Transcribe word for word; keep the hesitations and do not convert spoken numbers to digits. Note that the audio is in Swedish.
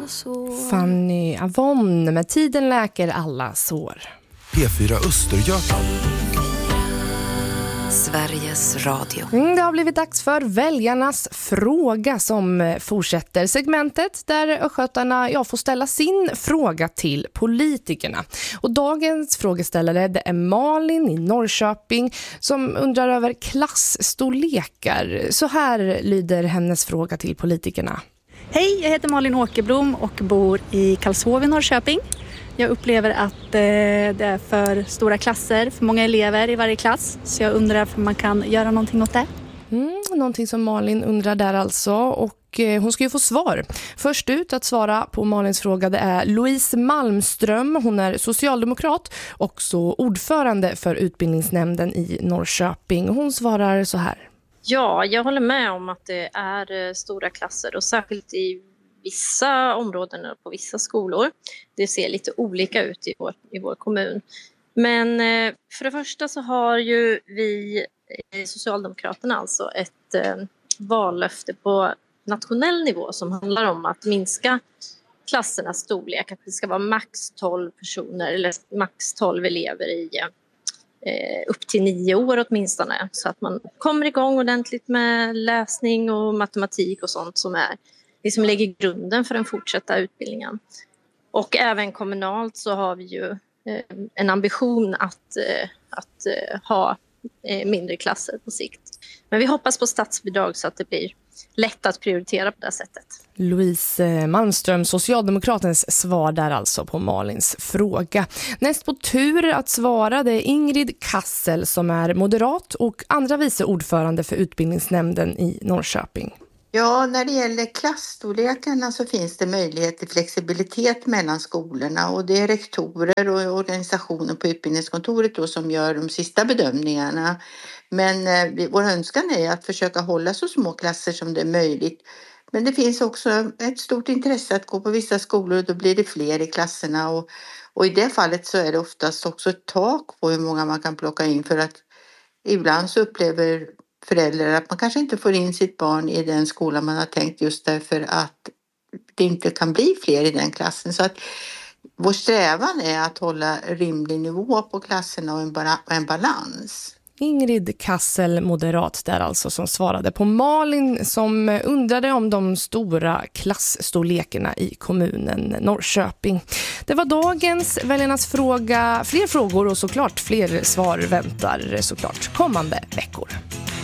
sår. Fanny Avon med Tiden läker alla sår. P fyra Östergötland. Sveriges Radio. Mm, det har blivit dags för väljarnas fråga som fortsätter segmentet där östgötarna ja, får ställa sin fråga till politikerna. Och dagens frågeställare det är Malin i Norrköping som undrar över klassstorlekar. Så här lyder hennes fråga till politikerna. Hej, jag heter Malin Åkerblom och bor i Karlshov i Norrköping. Jag upplever att eh, det är för stora klasser, för många elever i varje klass. Så jag undrar om man kan göra någonting åt det. Mm, någonting som Malin undrar där alltså. Och eh, hon ska ju få svar. Först ut att svara på Malins fråga det är Louise Malmström. Hon är socialdemokrat och också ordförande för utbildningsnämnden i Norrköping. Hon svarar så här. Ja, jag håller med om att det är stora klasser och särskilt i vissa områden och på vissa skolor. Det ser lite olika ut i vår, i vår kommun. Men eh, för det första så har ju vi i Socialdemokraterna alltså ett eh, vallöfte på nationell nivå som handlar om att minska klassernas storlek. Att det ska vara max tolv personer eller max tolv elever i eh, upp till nio år åtminstone. Så att man kommer igång ordentligt med läsning och matematik och sånt som är det som lägger grunden för den fortsatta utbildningen. Och även kommunalt så har vi ju eh, en ambition att, eh, att eh, ha eh, mindre klasser på sikt. Men vi hoppas på statsbidrag så att det blir lätt att prioritera på det sättet. Louise Malmström, Socialdemokratens svar där alltså på Malins fråga. Näst på tur att svara det är Ingrid Kassel som är moderat och andra vice ordförande för utbildningsnämnden i Norrköping. Ja, när det gäller klassstorlekarna så finns det möjlighet till flexibilitet mellan skolorna och det är rektorer och organisationer på utbildningskontoret då som gör de sista bedömningarna. Men eh, vår önskan är att försöka hålla så små klasser som det är möjligt. Men det finns också ett stort intresse att gå på vissa skolor och då blir det fler i klasserna och, och i det fallet så är det oftast också ett tak på hur många man kan plocka in för att ibland så upplever föräldrar att man kanske inte får in sitt barn i den skola man har tänkt just därför att det inte kan bli fler i den klassen. Så att vår strävan är att hålla rimlig nivå på klasserna och en, ba- en balans. Ingrid Kassel, moderat där alltså, som svarade på Malin som undrade om de stora klassstorlekarna i kommunen Norrköping. Det var dagens väljarnas fråga. Fler frågor och såklart fler svar väntar såklart kommande veckor.